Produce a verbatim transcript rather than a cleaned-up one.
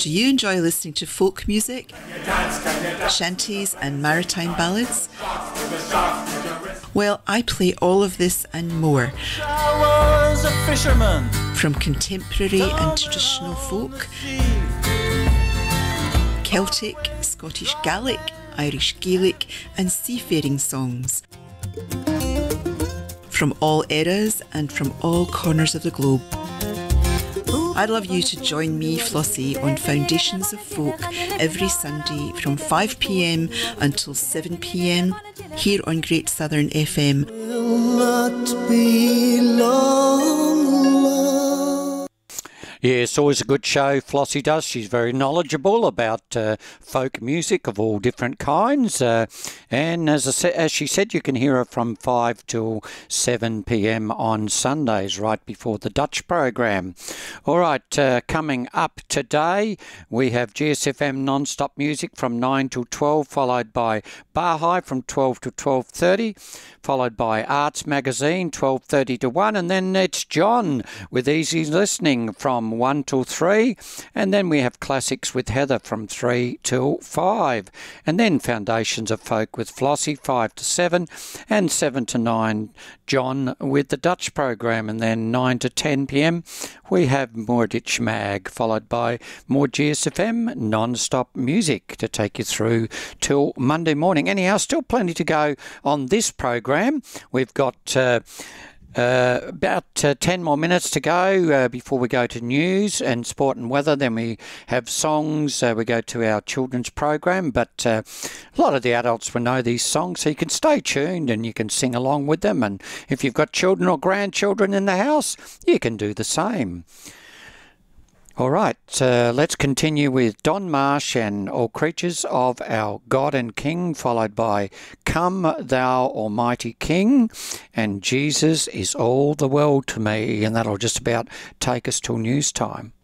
Do you enjoy listening to folk music, shanties and maritime ballads? Well, I play all of this and more. I was a fisherman. From contemporary and traditional folk, Celtic, Scottish Gaelic, Irish Gaelic and seafaring songs. From all eras and from all corners of the globe. I'd love you to join me, Flossie, on Foundations of Folk every Sunday from five p m until seven p m here on Great Southern F M. Will not be long, long. Yeah, it's always a good show, Flossie does. She's very knowledgeable about uh, folk music of all different kinds. Uh, and as I sa- as she said, you can hear her from five till seven p m on Sundays, right before the Dutch program. All right, uh, coming up today, we have G S F M non-stop music from nine till twelve, followed by Bar High from twelve to twelve thirty, followed by Arts Magazine, twelve thirty to one, and then it's John with Easy Listening from one till three, and then we have Classics with Heather from three till five, and then Foundations of Folk with Flossie, five to seven, and seven to nine, John with the Dutch program, and then nine to ten p m we have Moorditch Mag, followed by more G S F M non-stop music to take you through till Monday morning. Anyhow, still plenty to go on this program. We've got uh, Uh, about uh, ten more minutes to go uh, before we go to news and sport and weather. Then we have songs. Uh, we go to our children's program, but uh, a lot of the adults will know these songs, so you can stay tuned and you can sing along with them. And if you've got children or grandchildren in the house, you can do the same. All right, uh, let's continue with Don Marsh and All Creatures of Our God and King, followed by Come Thou Almighty King, and Jesus is All the World to Me, and that'll just about take us till news time.